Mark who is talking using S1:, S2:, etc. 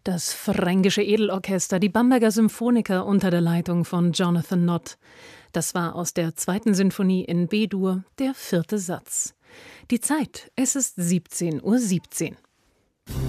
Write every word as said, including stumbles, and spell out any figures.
S1: Das Fränkische Edelorchester, die Bamberger Symphoniker unter der Leitung von Jonathan Nott. Das war aus der zweiten Sinfonie in B-Dur, der vierte Satz. Die Zeit, es ist siebzehn Uhr siebzehn.